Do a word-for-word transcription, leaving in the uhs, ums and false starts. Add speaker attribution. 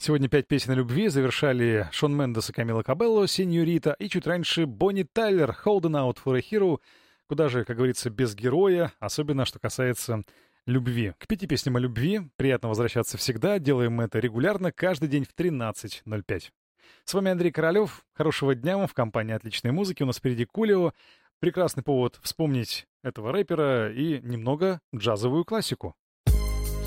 Speaker 1: Сегодня пять песен о любви завершали Шон Мендес и Камила Кабелло «Сеньорита», и чуть раньше Бонни Тайлер «Holding Out for a Hero». Куда же, как говорится, без героя, особенно что касается любви. К пяти песням о любви приятно возвращаться всегда. Делаем мы это регулярно, каждый день в тринадцать ноль пять. С вами Андрей Королёв. Хорошего дня вам в компании отличной музыки. У нас впереди Кулио. Прекрасный повод вспомнить этого рэпера и немного джазовую классику.